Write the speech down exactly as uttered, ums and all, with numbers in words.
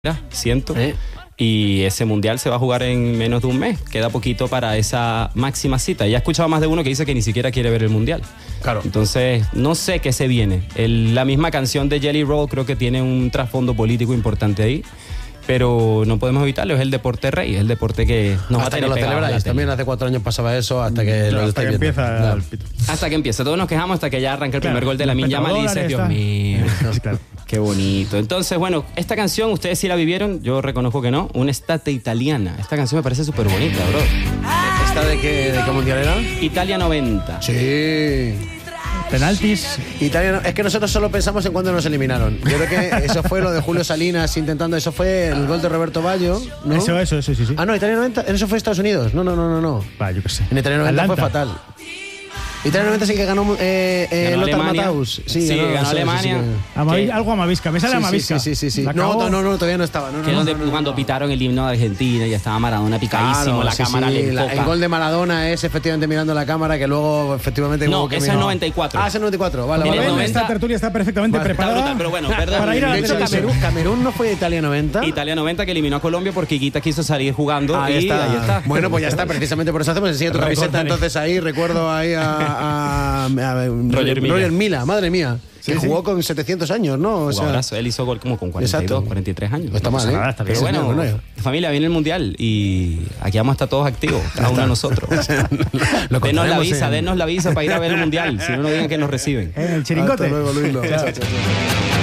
siento. ¿Eh? Y ese mundial se va a jugar en menos de un mes. Queda poquito para esa máxima cita. Ya he escuchado más de uno que dice que ni siquiera quiere ver el mundial. Claro. Entonces, no sé qué se viene. El, la misma canción de Jelly Roll creo que tiene un trasfondo político importante ahí. Pero no podemos evitarlo, es el deporte rey, es el deporte que nos hasta va a que lo celebráis. También hace cuatro años pasaba eso, hasta que Claro, lo hasta estáis que viendo. empieza Claro. el pito. Hasta que empiece, todos nos quejamos hasta que ya arranca el Claro, primer gol de la los Lamine Yamal y dices, petrodólares, Dios está. mío, Claro. qué bonito. Entonces, bueno, esta canción, ustedes sí la vivieron, yo reconozco que no, una estate italiana. Esta canción me parece súper bonita, bro. ¿Esta de qué, de qué mundial era? Italia noventa. Sí. Penaltis. Italia, no- es que nosotros solo pensamos en cuando nos eliminaron. Yo creo que eso fue lo de Julio Salinas intentando, eso fue el gol de Roberto Baggio, ¿no? Eso, eso, eso, sí, sí. Ah, no, Italia noventa, eso fue Estados Unidos. No, no, no, no, no. Va, yo qué sé. En Italia noventa fue Atlanta. fatal. Italia noventa sí que ganó eh, eh, Ganó Lothar Alemania. Matthaus. Sí, ganó eso, Alemania. sí, sí. Amavi- ¿Qué? algo Amavisca. Me sale Sí, sí, Amavisca. sí, sí, sí. La No, acabó. no, no, no, todavía no estaba. No, no, Que es no, donde no, no, cuando no. pitaron el himno de Argentina y estaba Maradona picadísimo, Claro, la sí, cámara sí, le la- enfoca. el gol de Maradona es efectivamente mirando la cámara, que luego efectivamente No, hubo que ese es mirar. noventa y cuatro. Ah, ese es noventa y cuatro, vale, En vale, el vale. noventa Esta tertulia está perfectamente Vale, Está preparada. brutal, pero bueno, perdón. Para ir a la De hecho, televisión. Camerún, Camerún no fue Italia noventa. Italia noventa que eliminó a Colombia porque Higuita quiso salir jugando Ahí, y está. ahí está. Bueno, pues ya está, precisamente por eso hacemos enseña tu camiseta. Recordaré. Entonces ahí recuerdo ahí a, a, a- a- Roger Milla. Roger Milla, madre mía. Sí, que sí. jugó con setecientos años, ¿no? O sea, Jugadorazo. Él hizo gol como con cuarenta y dos, Exacto. cuarenta y tres años. no está No mal, pasa ¿eh? nada. está Pero bien, bueno, bueno, familia, viene el mundial y aquí vamos a estar todos activos, cada uno de nosotros. Lo Denos la contaremos visa, en- denos la visa para ir a ver el mundial, si no, no digan que nos reciben. Eh, el chiringote. Hasta luego, Luis. Chao. Chao, chao, chao.